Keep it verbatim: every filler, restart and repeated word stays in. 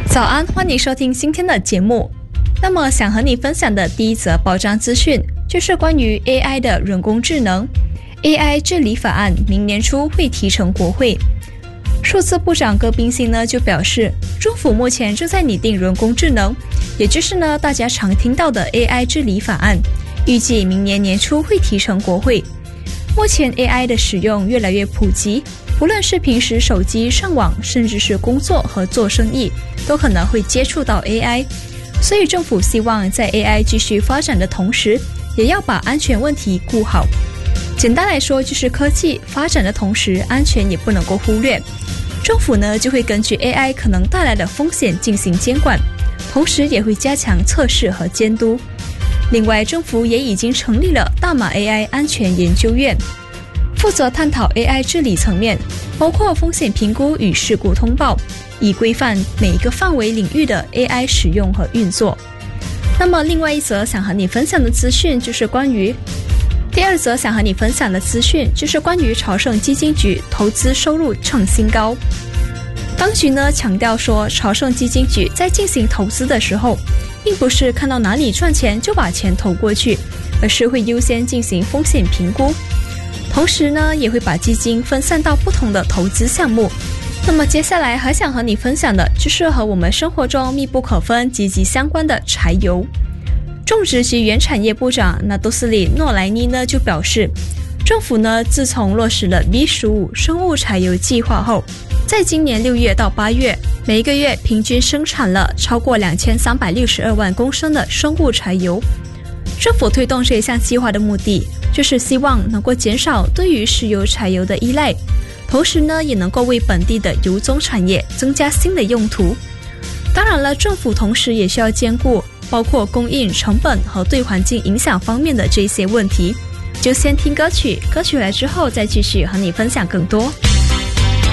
早安，欢迎收听今天的节目。那么想和你分享的第一则报章资讯就是关于 A I 的人工智能 A I 治理法案明年初会提呈国会。数字部长葛宾新呢就表示，政府目前正在拟定人工智能，也就是呢大家常听到的 A I 治理法案，预计明年年初会提呈国会。目前 A I 的使用越来越普及，不论是平时手机上网，甚至是工作和做生意，都可能会接触到 A I。 所以政府希望在 A I 继续发展的同时，也要把安全问题顾好。简单来说，就是科技发展的同时，安全也不能够忽略。政府呢就会根据 A I 可能带来的风险进行监管，同时也会加强测试和监督。另外，政府也已经成立了大马 A I 安全研究院，负责探讨 A I 治理层面，包括风险评估与事故通报，以规范每一个范围领域的 A I 使用和运作。那么另外一则想和你分享的资讯就是关于第二则想和你分享的资讯就是关于朝圣基金局投资收入创新高。当局呢强调说，朝圣基金局在进行投资的时候，并不是看到哪里赚钱就把钱投过去，而是会优先进行风险评估，同时呢也会把基金分散到不同的投资项目。那么接下来还想和你分享的就是和我们生活中密不可分息息相关的柴油。种植及原产业部长纳多斯里诺莱尼呢就表示，政府呢自从落实了 B 十五 生物柴油计划后，在今年六月到八月，每一个月平均生产了超过两千三百六十二万公升的生物柴油。政府推动这项计划的目的，就是希望能够减少对于石油柴油的依赖，同时呢也能够为本地的油棕产业增加新的用途。当然了，政府同时也需要兼顾包括供应成本和对环境影响方面的这些问题。就先听歌曲，歌曲来之后再继续和你分享更多。